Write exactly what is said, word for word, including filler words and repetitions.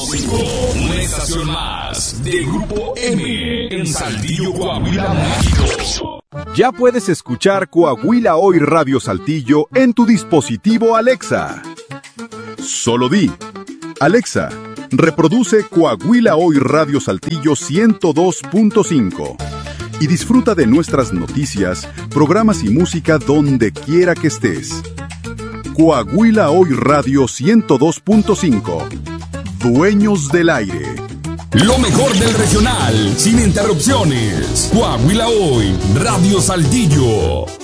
cinco, una estación más de Grupo M en Saltillo, Coahuila, México. Ya puedes escuchar Coahuila Hoy Radio Saltillo en tu dispositivo Alexa. Solo di, Alexa, reproduce Coahuila Hoy Radio Saltillo ciento dos punto cinco y disfruta de nuestras noticias, programas y música donde quiera que estés. Coahuila Hoy Radio ciento dos punto cinco. Dueños del aire. Lo mejor del regional, sin interrupciones. Coahuila Hoy, Radio Saltillo.